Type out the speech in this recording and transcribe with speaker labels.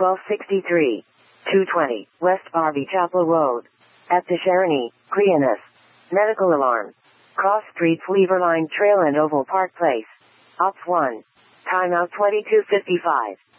Speaker 1: 1263. 220, West Barbie Chapel Road. At the Sharoney, Creanis. Medical alarm. Cross Streets Leverline Trail and Oval Park Place. Ops 1. Timeout 22:55.